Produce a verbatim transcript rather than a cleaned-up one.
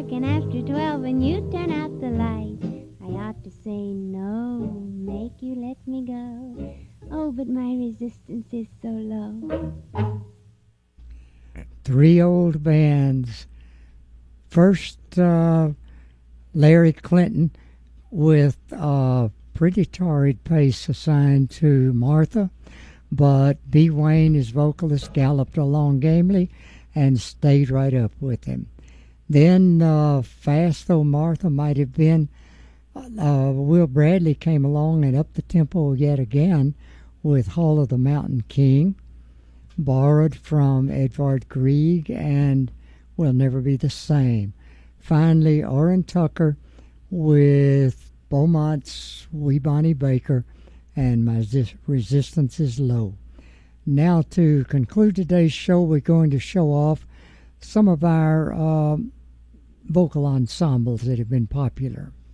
working after twelve and you turn out the light. I ought to say no, make you let me go. Oh, but my resistance is so low. Three old bands. First, uh, Larry Clinton with a pretty torrid pace assigned to Martha, but B. Wayne, his vocalist, galloped along gamely and stayed right up with him. Then, uh, fast though Martha might have been, uh, Will Bradley came along and upped the tempo yet again with Hall of the Mountain King, borrowed from Edvard Grieg and Will Never Be the Same. Finally, Orrin Tucker with Beaumont's Wee Bonnie Baker and My Resistance is Low. Now, to conclude today's show, we're going to show off some of our uh, vocal ensembles that have been popular.